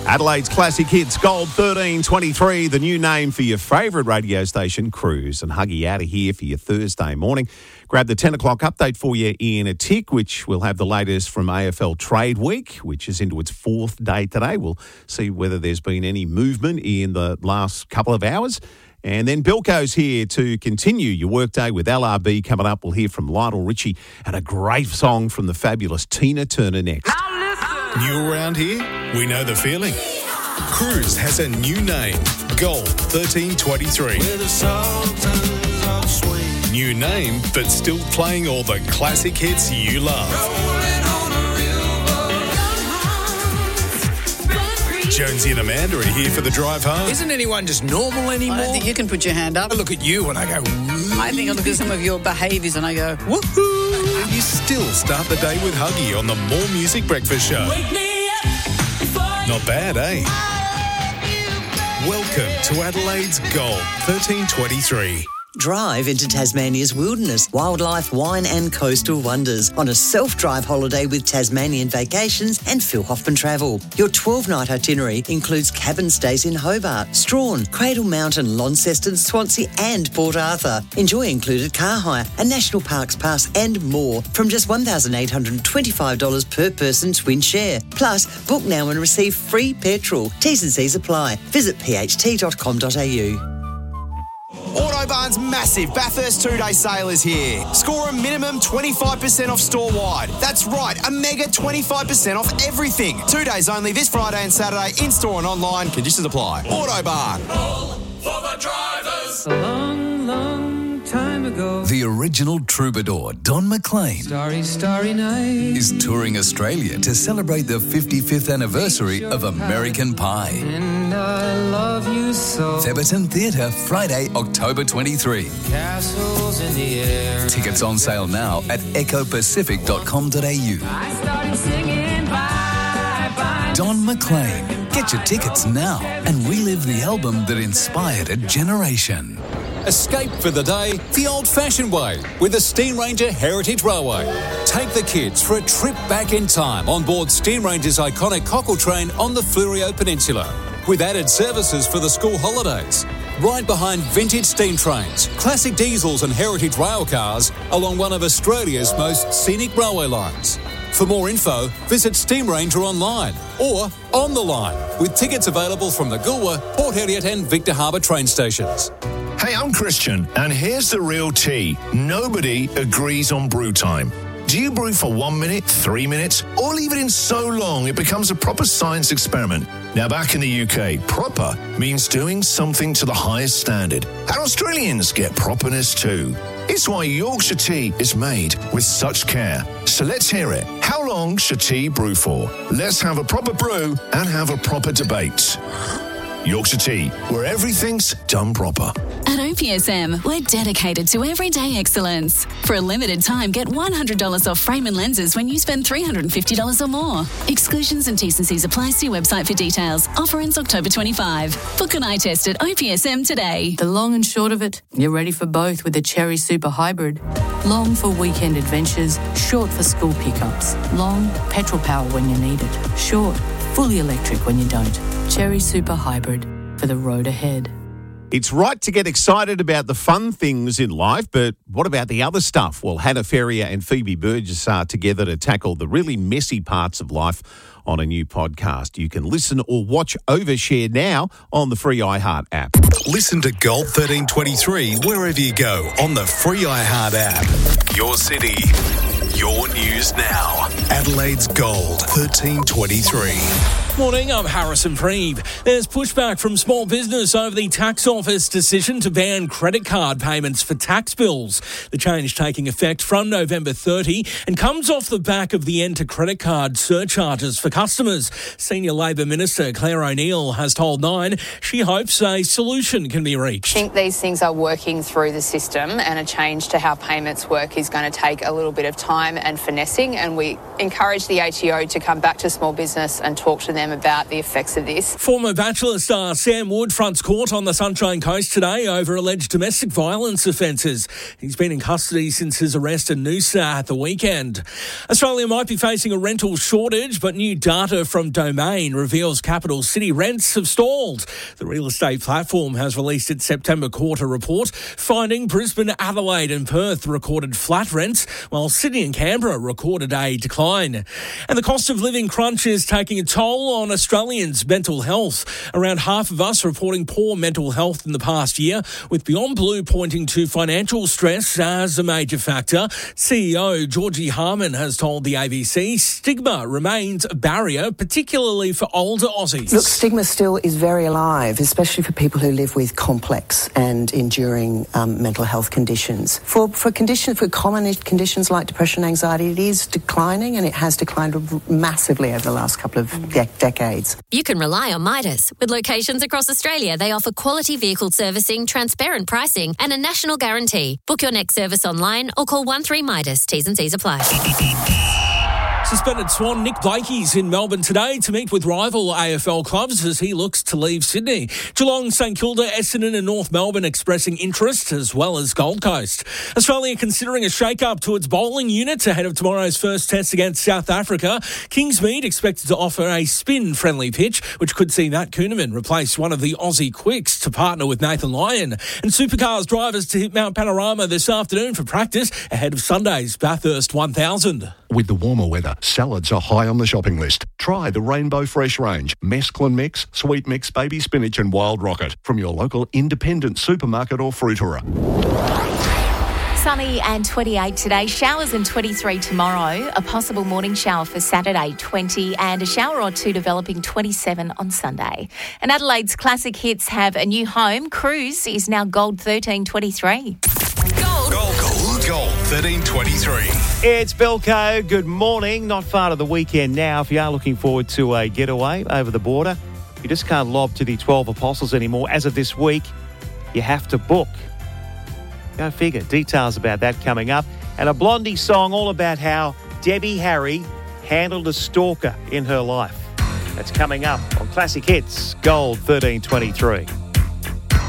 Adelaide's Classic Hits, Gold 1323, the new name for your favourite radio station, Cruise. And Huggy out of here for your Thursday morning. Grab the 10 o'clock update for you in a tick, which will have the latest from AFL Trade Week, which is into its fourth day today. We'll see whether there's been any movement in the last couple of hours. And then Bilko's here to continue your workday with LRB coming up. We'll hear from Lionel Richie and a great song from the fabulous Tina Turner next. New around here? We know the feeling. Cruise has a new name, Gold 1323. New name, but still playing all the classic hits you love. Jonesy and Amanda are here for the drive home. Isn't anyone just normal anymore? I don't think you can put your hand up. I look at you and I go, woo. I think I look at some of your behaviours and I go, woohoo. You still start the day with Huggy on the More Music Breakfast Show. Not bad, eh? Welcome to Adelaide's Gold 1323. Drive into Tasmania's wilderness, wildlife, wine and coastal wonders on a self-drive holiday with Tasmanian Vacations and Phil Hoffman Travel. Your 12-night itinerary includes cabin stays in Hobart, Strahan, Cradle Mountain, Launceston, Swansea and Port Arthur. Enjoy included car hire, a National Parks Pass and more from just $1,825 per person twin share. Plus, book now and receive free petrol. T's and C's apply. Visit pht.com.au. Autobarn's massive Bathurst 2-day sale is here. Score a minimum 25% off store-wide. That's right, a mega 25% off everything. 2 days only this Friday and Saturday, in-store and online. Conditions apply. Autobarn. All for the drivers. A long, long time ago. The original troubadour, Don McLean, Starry, starry night. is touring Australia to celebrate the 55th anniversary of American Pie. And I love you so. Theberton Theatre, Friday, October 23. Castles in the air. Tickets on sale now at ecopacific.com.au. I started singing bye, bye. Don McLean. Get your tickets now and relive the album that inspired a generation. Escape for the day the old-fashioned way with the Steam Ranger Heritage Railway. Take the kids for a trip back in time on board Steam Ranger's iconic cockle train on the Fleurieu Peninsula, with added services for the school holidays. Right behind vintage steam trains, classic diesels and heritage rail cars along one of Australia's most scenic railway lines. For more info, visit Steam Ranger online or on the line, with tickets available from the Goolwa, Port Elliot and Victor Harbour train stations. Hey, I'm Christian, and here's the real tea. Nobody agrees on brew time. Do you brew for 1 minute, 3 minutes, or leave it in so long it becomes a proper science experiment? Now, back in the UK, proper means doing something to the highest standard. And Australians get properness too. It's why Yorkshire tea is made with such care. So let's hear it. How long should tea brew for? Let's have a proper brew and have a proper debate. Yorkshire Tea, where everything's done proper. At OPSM, we're dedicated to everyday excellence. For a limited time, get $100 off frame and lenses when you spend $350 or more. Exclusions and T&Cs apply. See website for details. Offer ends October 25. Book an eye test at OPSM today. The long and short of it, you're ready for both with the Cherry Super Hybrid. Long for weekend adventures, short for school pickups. Long, petrol power when you need it. Short, fully electric when you don't. Cherry Super Hybrid for the road ahead. It's right to get excited about the fun things in life, but what about the other stuff? Well, Hannah Ferrier and Phoebe Burgess are together to tackle the really messy parts of life on a new podcast. You can listen or watch Overshare now on the free iHeart app. Listen to Gold 1323 wherever you go on the free iHeart app. Your city, your news now. Adelaide's Gold 1323. Morning, I'm Harrison Freeb. There's pushback from small business over the tax office decision to ban credit card payments for tax bills. The change taking effect from November 30 and comes off the back of the end to credit card surcharges for customers. Senior Labor Minister Claire O'Neill has told Nine she hopes a solution can be reached. I think these things are working through the system, and a change to how payments work is going to take a little bit of time and finessing, and we encourage the ATO to come back to small business and talk to them them about the effects of this. Former Bachelor star Sam Wood fronts court on the Sunshine Coast today over alleged domestic violence offences. He's been in custody since his arrest in Noosa at the weekend. Australia might be facing a rental shortage, but new data from Domain reveals capital city rents have stalled. The real estate platform has released its September quarter report, finding Brisbane, Adelaide and Perth recorded flat rents, while Sydney and Canberra recorded a decline. And the cost of living crunch is taking a toll on Australians' mental health. Around half of us reporting poor mental health in the past year, with Beyond Blue pointing to financial stress as a major factor. CEO Georgie Harman has told the ABC stigma remains a barrier, particularly for older Aussies. Look, stigma still is very alive, especially for people who live with complex and enduring mental health conditions. For common conditions like depression and anxiety, it is declining, and it has declined massively over the last couple of decades. You can rely on Midas. With locations across Australia, they offer quality vehicle servicing, transparent pricing and a national guarantee. Book your next service online or call 13-MIDAS. T's and C's apply. Suspended Swan Nick Blakey's in Melbourne today to meet with rival AFL clubs as he looks to leave Sydney. Geelong, St Kilda, Essendon and North Melbourne expressing interest, as well as Gold Coast. Australia considering a shake-up to its bowling unit ahead of tomorrow's first test against South Africa. Kingsmead expected to offer a spin-friendly pitch, which could see Matt Kuhneman replace one of the Aussie quicks to partner with Nathan Lyon. And Supercars drivers to hit Mount Panorama this afternoon for practice ahead of Sunday's Bathurst 1000. With the warmer weather, salads are high on the shopping list. Try the Rainbow Fresh range, Mesclun Mix, Sweet Mix, Baby Spinach and Wild Rocket from your local independent supermarket or fruiterer. Sunny and 28 today, showers and 23 tomorrow, a possible morning shower for Saturday 20 and a shower or two developing 27 on Sunday. And Adelaide's classic hits have a new home. Cruise is now Gold 1323. Gold 1323. It's Belco. Good morning. Not far to the weekend now. If you are looking forward to a getaway over the border, you just can't lob to the 12 Apostles anymore. As of this week, you have to book. Go figure. Details about that coming up. And a Blondie song all about how Debbie Harry handled a stalker in her life. That's coming up on Classic Hits, Gold 1323.